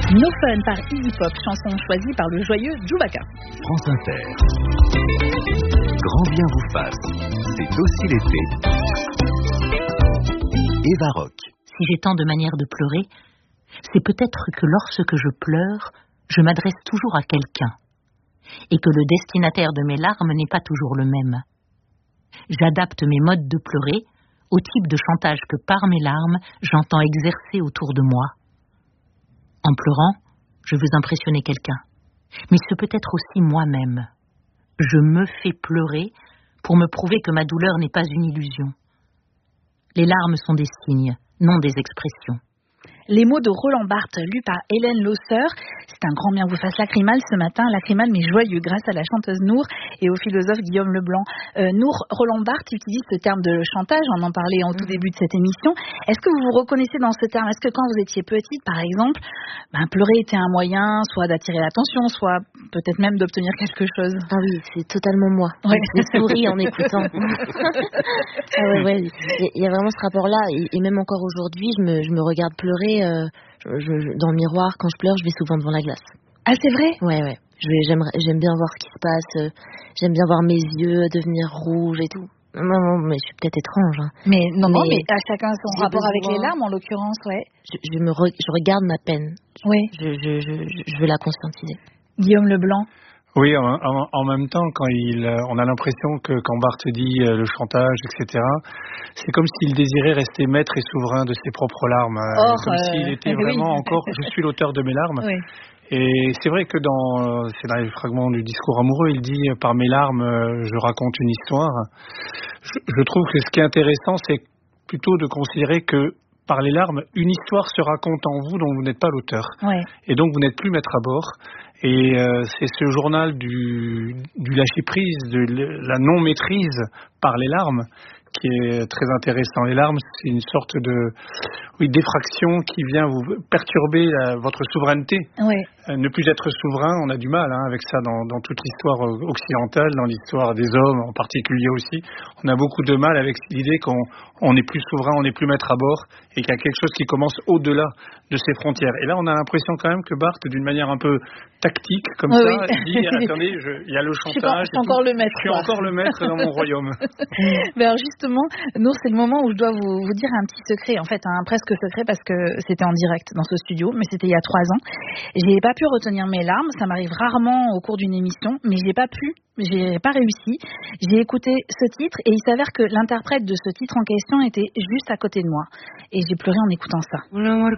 No Fun par Iggy Pop, chanson choisie par le joyeux Chewbacca. France Inter. Grand bien vous fasse, c'est aussi l'été. Eva Rock. Si j'ai tant de manières de pleurer, c'est peut-être que lorsque je pleure, je m'adresse toujours à quelqu'un, et que le destinataire de mes larmes n'est pas toujours le même. J'adapte mes modes de pleurer au type de chantage que par mes larmes, j'entends exercer autour de moi. En pleurant, je veux impressionner quelqu'un, mais ce peut être aussi moi-même. Je me fais pleurer pour me prouver que ma douleur n'est pas une illusion. Les larmes sont des signes, non des expressions. Les mots de Roland Barthes, lus par Hélène Losseur. C'est un grand bien vous fasse lacrymal ce matin, lacrymal mais joyeux grâce à la chanteuse Nour et au philosophe Guillaume Leblanc. Nour, Roland Barthes utilise ce terme de chantage, on en parlait en tout début de cette émission. Est-ce que vous vous reconnaissez dans ce terme? Est-ce que quand vous étiez petite, par exemple, pleurer était un moyen soit d'attirer l'attention, soit peut-être même d'obtenir quelque chose? Ah oui, c'est totalement moi. Ouais. Je souris en écoutant. Ouais. Il y a vraiment ce rapport-là et même encore aujourd'hui, je me regarde pleurer. Dans le miroir, quand je pleure, je vais souvent devant la glace. Ah, c'est vrai? Ouais. J'aime bien voir ce qui se passe. J'aime bien voir mes yeux devenir rouges et tout. Non, mais je suis peut-être étrange. Hein. Mais à chacun son rapport avec les larmes, en l'occurrence, ouais. Je regarde ma peine. Oui. Je veux la conscientiser. Guillaume Leblanc. Oui, en même temps, quand on a l'impression que quand Barthes dit le chantage, etc., c'est comme s'il désirait rester maître et souverain de ses propres larmes, comme s'il était vraiment encore, je suis l'auteur de mes larmes. Oui. Et c'est vrai que c'est dans les fragments du discours amoureux, il dit par mes larmes, je raconte une histoire. Je trouve que ce qui est intéressant, c'est plutôt de considérer que par les larmes, une histoire se raconte en vous dont vous n'êtes pas l'auteur. Ouais. Et donc vous n'êtes plus maître à bord. Et c'est ce journal du lâcher-prise, de la non-maîtrise par les larmes qui est très intéressant. Les larmes, c'est une sorte d'effraction qui vient vous perturber votre souveraineté. Ouais. Ne plus être souverain, on a du mal avec ça dans toute l'histoire occidentale, dans l'histoire des hommes en particulier aussi. On a beaucoup de mal avec l'idée qu'on n'est plus souverain, on n'est plus maître à bord et qu'il y a quelque chose qui commence au-delà de ses frontières. Et là, on a l'impression quand même que Barthes, d'une manière un peu tactique, comme ça, dit attendez, il y a le chantage. Je suis encore le maître. Je suis encore le maître dans mon royaume. Mais alors justement, Nour, c'est le moment où je dois vous dire un petit secret, en fait, un presque secret parce que c'était en direct dans ce studio, mais c'était il y a 3 ans. J'ai pas pu retenir mes larmes, ça m'arrive rarement au cours d'une émission, mais j'ai pas réussi. J'ai écouté ce titre et il s'avère que l'interprète de ce titre en question était juste à côté de moi. Et j'ai pleuré en écoutant ça. Un amor